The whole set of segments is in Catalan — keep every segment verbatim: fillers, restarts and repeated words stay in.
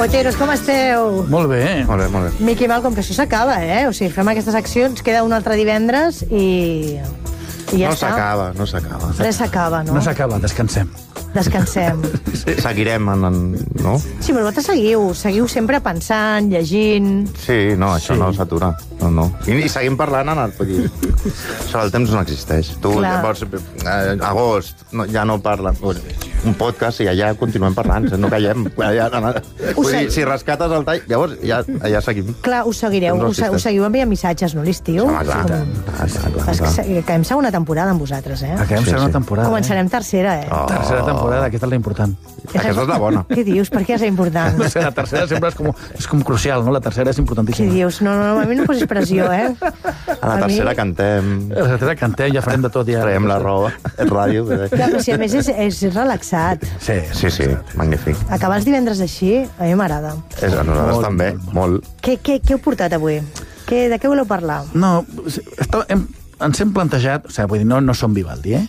Boteros, com esteu? Molt bé. Molt bé, molt bé. Miqui Mal, com que això s'acaba, eh? O sigui, fem aquestes accions, queda un altre divendres i... i ja no està. s'acaba, no s'acaba. Res s'acaba, no? No s'acaba, descansem. Descansem. Sí. Seguirem, en, en, no? Sí, però vosaltres seguiu, seguiu sempre pensant, llegint... Sí, no, això Sí. no s'atura. No, no. I, I seguim parlant, en el... Vull dir, això del temps no existeix. Tu, Clar. llavors, eh, agost, no, ja no parlen... Un podcast i allà continuem parlant, no callem. Allà, no, no. Vull dir, si rescates el tall, llavors ja, allà seguim. Clar, us seguireu, Temps no us, us existeix. seguiu enviant missatges, no, l'estiu? Home, clar, clar, clar, clar, És que clar. se- acabem segona temporada amb vosaltres, eh? Acabem Sí, sí, segona sí. temporada. Començarem tercera, eh? Oh. Eh? Tercera temporada, aquesta és la important. Aquesta és la bona. Què dius? Per què és important? No sé, la tercera sempre és com, és com crucial, no? La tercera és Què importantíssima. dius? No, no, no, a mi no posis pressió, eh? A la tercera cantem, La tercera cantem, ja farem de tot. Ja. traiem la roba, és ràdio. Clar, però si a més és, és relaxat. Sí, Sí, sí, magnífic. Acabar els divendres així, a mi m'agrada. És, a nosaltres Molt, també, molt, molt. Què, què, què heu portat avui? Què, de què voleu parlar? No, està, hem, ens hem plantejat, o sigui, vull dir, no, no som Vivaldi, eh?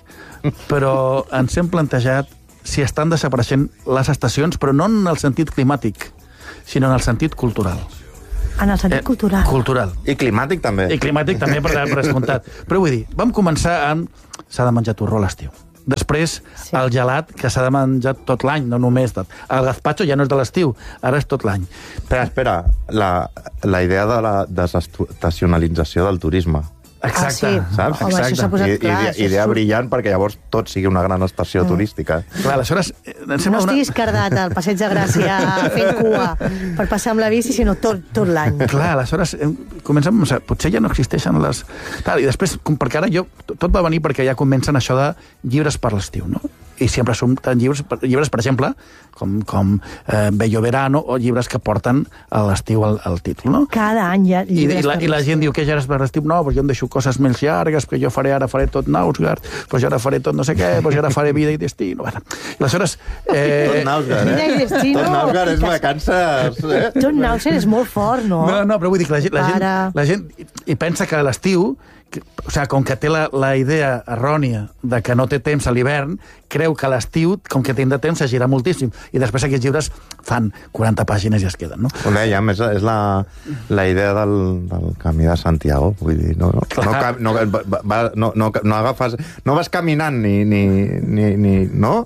Però ens hem plantejat si estan desapareixent les estacions, però no en el sentit climàtic, sinó en el sentit cultural. En el sentit Eh, cultural. Cultural. I climàtic també. I climàtic també, per, per descomptat. Però vull dir, vam començar amb... S'ha de menjar torró a l'estiu. Després, Sí. sí. el gelat, que s'ha de menjar tot l'any, no només tot. El gazpacho ja no és de l'estiu, ara és tot l'any. Espera, espera, la, la idea de la desestacionalització del turisme, Ah, sí. saps? Home, això s'ha posat I, clar. idea, això idea surt- brillant perquè llavors tot sigui una gran estació mm. turística. Clar, aleshores... eh, Em No sembla una... estiguis cardat al Passeig de Gràcia fent cua per passar amb la bici, sinó tot, tot l'any. Clar, aleshores eh, comencem a pensar, potser ja no existeixen les... Clar, i després, com perquè ara jo... Tot va venir perquè ja comencen això de llibres per l'estiu, no? I sempre són tan llibres, per- llibres per exemple, com, com eh, Bello Verano, o llibres que porten a l'estiu al, al títol, no? Cada any ja... I, i, la, I la gent diu que ja eres per l'estiu, no, perquè jo em deixo coses més llargues, perquè jo faré, ara faré tot Nausgard, doncs jo ara faré tot no sé què, doncs jo ara faré vida i destino. Bueno, i aleshores... Tot Eh, Nausgard, Vida i eh? destino. Tot Nausgard és vacances, eh? Tot Nauser és molt fort, no? no, no, però vull dir que la gent, la gent, Ara. la gent i, i pensa que a l'estiu, que, o sigui, com que té la, la idea errònia de que no té temps a l'hivern, creu que a l'estiu, com que tindrà temps, s'agirà moltíssim. I després aquests llibres fan quaranta pàgines i es queden, no? Ho dèiem, és, és la, la idea del, del camí de Santiago, vull dir, no, no, no, cam- no, va, va, no, no, no agafes... No vas caminant ni... ni, ni, ni no?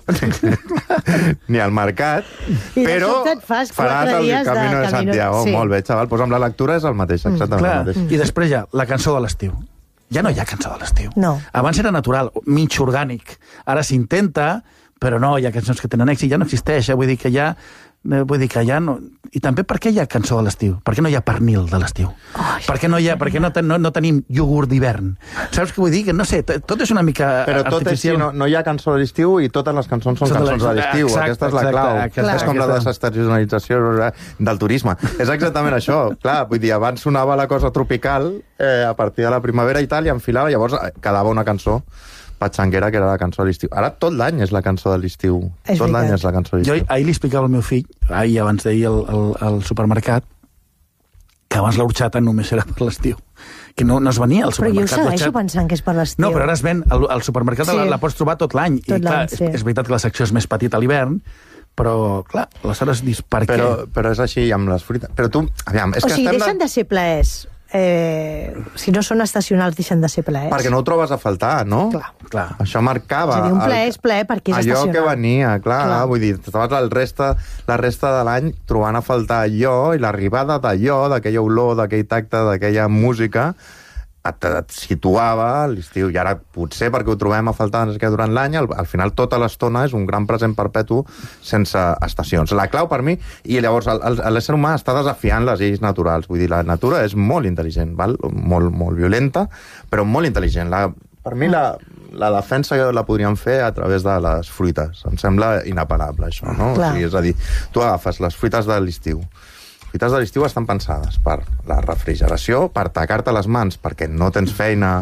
ni al mercat, I de però sobte et fas faràs quatre el dies de camí de camino- Santiago. sí. Molt bé, xaval. Pues amb la lectura és el mateix, exactament Clar, el mateix. i després ja, la cançó de l'estiu. Ja no hi ha cançó de l'estiu. No. Abans era natural, mig orgànic. Ara s'intenta, però no, hi ha cançons que tenen èxit, ja no existeix, eh? Vull dir que ja... eh, Vull dir que ja no... I també per què hi ha cançó de l'estiu? Per què no hi ha pernil de l'estiu? Oh, per què no, hi ha, per què no, ten, no, no tenim iogurt d'hivern? Saps què vull dir? Que no sé, t- tot és una mica Però tot és, sí, artificial. no, no hi ha cançó de l'estiu i totes les cançons són Són de cançons de l'estiu. exacte, Aquesta és la exacte, clau. aquesta- és com la aquesta- desestacionalització del turisme. És exactament això. Clar, vull dir, abans sonava la cosa tropical, eh, a partir de la primavera i tal, i enfilava, llavors eh, quedava una cançó patxanguera, que era la cançó de l'estiu. Ara tot l'any és la cançó de l'estiu. És Tot l'any veritat. és la cançó de Jo l'estiu. ahir li explicava al meu fill, ahir abans d'ahir al, al, al supermercat, que abans l'horxata només era per l'estiu. Que no, no es venia al Però jo supermercat. segueixo l'orxata. pensant que és per l'estiu. No, però ara es ven, al, al supermercat Sí. sí. la, la pots trobar tot l'any. Tot I clar, l'any, és, sí. és veritat que la secció és més petita a l'hivern, però, clar, aleshores dius, per Però, què? però és així amb les fruites. Però tu, aviam, és O que sigui, estem... deixen de ser plaers. Eh, si no són estacionals, deixen de ser plaers. Perquè no ho trobes a faltar, no? Clar. Clar. Això marcava... És a dir, un el- plaer és plaer perquè és allò estacional. que venia, clar, Clar. clar. Vull dir, estaves el resta, la resta de l'any trobant a faltar allò i l'arribada d'allò, d'aquella olor, d'aquell tacte, d'aquella música, et, et situava a l'estiu. I ara, potser perquè ho trobem a faltar no sé què, durant l'any, al, al final tota l'estona és un gran present perpetu sense estacions. La clau per mi, i llavors el- el- l'ésser humà està desafiant les lleis naturals. Vull dir, la natura és molt intel·ligent, val? Molt, molt violenta, però molt intel·ligent. La, per mi la, la defensa la podríem fer a través de les fruites. Em sembla inapel·lable, això, no? Clar. O sigui, és a dir, tu agafes les fruites de l'estiu. Les fruites de l'estiu estan pensades per la refrigeració, per tacar-te les mans perquè no tens feina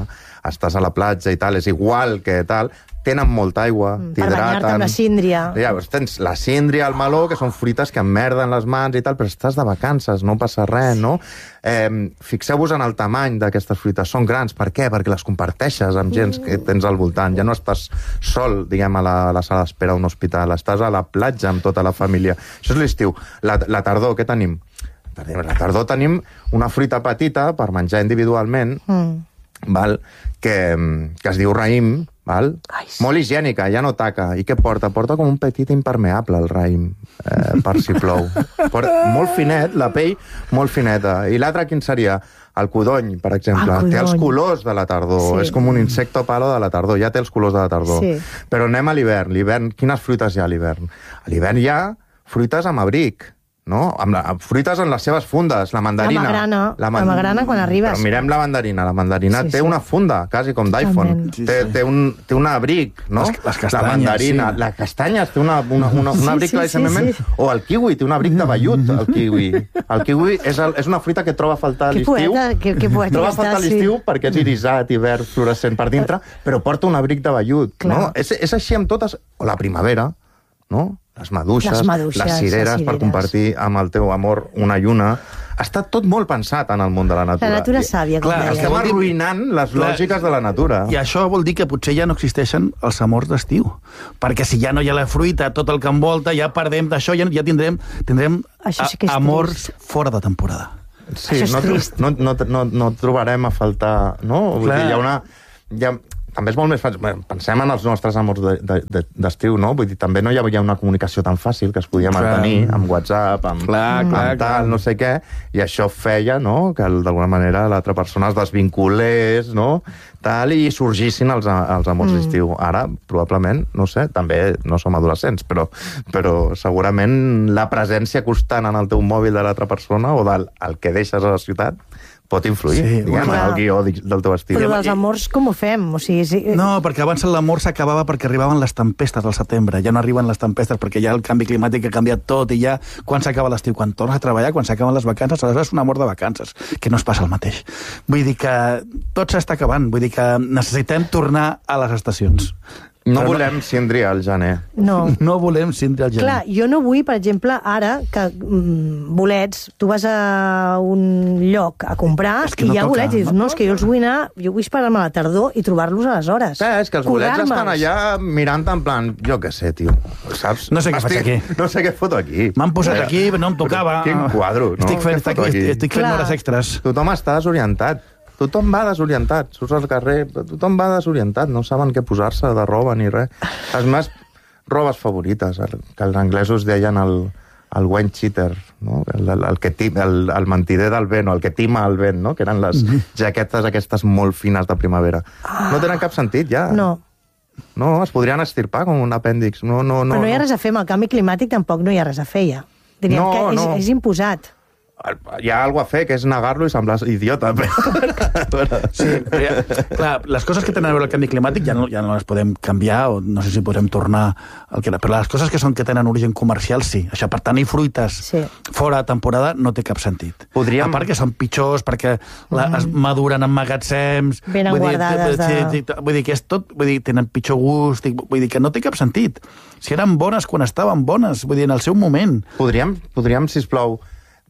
estàs a la platja i tal, és igual que tal, tenen molta aigua, mm, t'hidraten... Per banyar-te amb la síndria. Llavors tens la síndria, el meló, que són fruites que emmerden les mans i tal, però estàs de vacances, no passa res, sí. no? Eh, fixeu-vos en el tamany d'aquestes fruites, són grans, per què? Perquè les comparteixes amb gent mm. que tens al voltant, ja no estàs sol, diguem, a la, a la sala d'espera d'un hospital, estàs a la platja amb tota la família. Això és l'estiu. La, la tardor, què tenim? La tardor tenim una fruita petita per menjar individualment, mm. val? Que, que es diu raïm, val? Ai, sí. Molt higiènica, ja no taca. I què porta? Porta com un petit impermeable, el raïm, eh, per si plou. Porta, molt finet, la pell molt fineta. I l'altre quin seria? El codony, per exemple. Ah, té els colors de la tardor. Sí. És com un insecto palo de la tardor. Ja té els colors de la tardor. Sí. Però anem a l'hivern. L'hivern, quines fruites hi ha a l'hivern? A l'hivern hi ha fruites amb abric, no? Amb, la, amb fruites en les seves fundes, la mandarina. La magrana, la, man... la magrana quan arribes. Però mirem la mandarina, la mandarina sí, té sí. una funda, quasi com d'iPhone. Sí, té, sí. té, un, té un abric, no? Les, les castanyes, la mandarina, sí. la castanya té una, una, una, un abric sí, claríssimament, sí, sí. o el kiwi té un abric de vellut, el kiwi. El kiwi és, el, és una fruita que troba a faltar a l'estiu. Que, que troba a faltar a l'estiu sí. perquè és irisat i verd fluorescent per dintre, però porta un abric de vellut, Clar. no? És, és així amb totes... O la primavera, no? Les maduixes, les, maduixes, les cireres, les per compartir amb el teu amor una lluna. Està tot molt pensat en el món de la natura. La natura sàvia, com deia. Estem arruïnant les Clar, lògiques de la natura. I això vol dir que potser ja no existeixen els amors d'estiu. Perquè si ja no hi ha la fruita, tot el que envolta, ja perdem d'això, ja, ja tindrem, tindrem sí que amors trist. fora de temporada. Sí, no, no, no, no, no trobarem a faltar... No? Vull dir, hi ha una... Hi ha, també és molt més fàcil. Pensem en els nostres amors d'estiu, no? Vull dir, també no hi havia una comunicació tan fàcil que es podia mantenir amb WhatsApp, amb, clar, clar, amb tal, clar. no sé què, i això feia, no?, que d'alguna manera l'altra persona es desvinculés, no?, tal, i sorgissin els, els amors mm. d'estiu. Ara, probablement, no sé, també no som adolescents, però, però segurament la presència constant en el teu mòbil de l'altra persona o del el que deixes a la ciutat pot influir, sí, diguem, en el guió del teu estil. Però dels amors com ho fem? O sigui, sí... No, perquè abans l'amor s'acabava perquè arribaven les tempestes al setembre. Ja no arriben les tempestes perquè ja el canvi climàtic ha canviat tot i ja quan s'acaba l'estiu, quan tornes a treballar, quan s'acaben les vacances, aleshores és un amor de vacances, que no es passa el mateix. Vull dir que tot s'està acabant, vull dir que necessitem tornar a les estacions. No Però volem no... síndria al gener. No. No volem síndria al gener. Clar, jo no vull, per exemple, ara, que mm, bolets, tu vas a un lloc a comprar es que i no hi ha toca, bolets i dius, no, és que jo els vull anar, jo vull esperar-me a la tardor i trobar-los a les hores. Sí, és que els bolets estan allà mirant en plan, jo què sé, tio, saps? No sé què faig aquí. No sé què foto aquí. M'han posat aquí, no em tocava. Quin quadro, no? Estic fent, estic, estic fent hores extres. Tothom està desorientat. Tothom va desorientat, surts al carrer, tothom va desorientat, no saben què posar-se de roba ni res. Les meves robes favorites, que els anglesos deien el, el wine cheater, no? el, el, el, que tim, el, el mentider del vent, o el que tima el vent, no? Que eren les jaquetes aquestes molt fines de primavera. No tenen cap sentit, ja. No. No, es podrien estirpar com un apèndix. No, no, no, Però no hi ha no. res a fer, amb el canvi climàtic tampoc no hi ha res a fer, ja. Diríem no, que és, no. és imposat. Hi ha alguna a fer, que és negar-lo i semblar idiota. Però... Sí, però ja, clar, les coses que tenen a veure el canvi climàtic ja no, ja no les podem canviar, o no sé si podrem tornar al que era, però les coses que són que tenen origen comercial, sí. Això, per tenir fruites sí. fora de temporada no té cap sentit. Podríem... A part que són pitjors, perquè la, mm. es maduren en magatzems... Venen vull guardades dir, de... Sí, vull dir que és tot... Vull dir, tenen pitjor gust, vull dir que no té cap sentit. Si eren bones quan estaven bones, vull dir, en el seu moment. Podríem, podríem sisplau,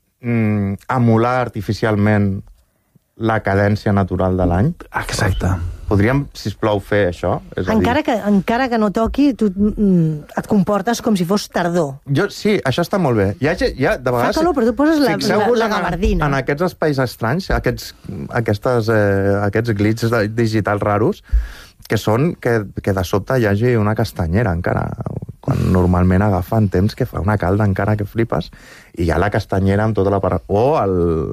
Mm, emular artificialment la cadència natural de l'any. Exacte. Podríem, sisplau, fer això? És encara, dir... que, encara que no toqui, tu mm, et comportes com si fos tardor. Jo, sí, això està molt bé. Hi ha, hi ha, de vegades, fa calor, però tu poses la, la, la gabardina. En, en aquests espais estranys, aquests, aquestes, eh, aquests glitches digitals raros, que són que, que de sobte hi hagi una castanyera encara, quan normalment agafen temps que fa una calda encara que flipes, i hi ha la castanyera amb tota la part... O, el,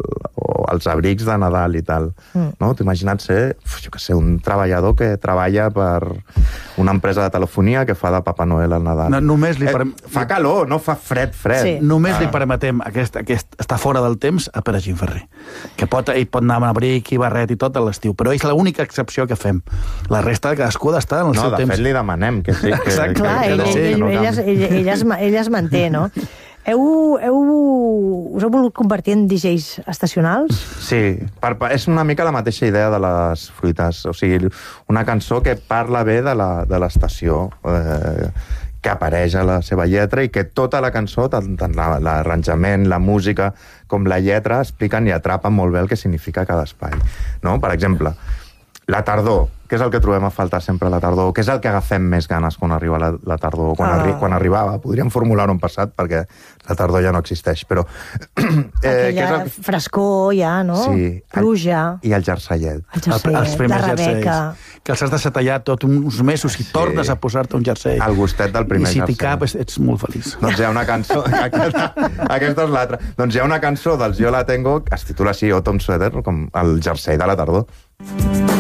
o els abrics de Nadal i tal. Mm. No? T'ho imagina't ser, jo què sé, un treballador que treballa per una empresa de telefonia que fa de Papa Noel al Nadal. No, només li eh, fa calor, no fa fred, fred. Sí. Només ah. li permetem aquest, aquest, estar fora del temps a Pere Gimferrer, que pot, ell pot anar amb abric i barret i tot a l'estiu, però és l'única excepció que fem. La resta de cadascú ha d'estar en el no, seu temps. No, de fet li demanem que sí. Que, Exacte. Clar, que, que, ell, ell, ell, ell, ell, es, ell es manté, no? Heu, heu, us heu volgut convertir en D Js estacionals? Sí, per, és una mica la mateixa idea de les fruites. O sigui, una cançó que parla bé de l'estació, eh, que apareix a la seva lletra i que tota la cançó, tant, tant l'arranjament, la música com la lletra, expliquen i atrapen molt bé el que significa cada espai. No? Per exemple, la tardor. Què és el que trobem a faltar sempre a la tardor? Què és el que agafem més ganes quan arriba la, la tardor? Quan, ah. arri quan arribava, podríem formular-ho en passat, perquè la tardor ja no existeix, però... eh, Aquella el... frescor ja, no? Sí. Pluja. I el jerseillet. El jerseillet, el, la Rebeca. Que els has deixat tallar tot uns mesos i sí. tornes a posar-te un jersei. El gustet del primer jersei. I si t'hi cap, ets molt feliç. Doncs hi ha una cançó... Aquesta, aquesta és l'altra. Doncs hi ha una cançó dels Yo La Tengo que es titula així, Autumn Sweater, com el jersei de la tardor.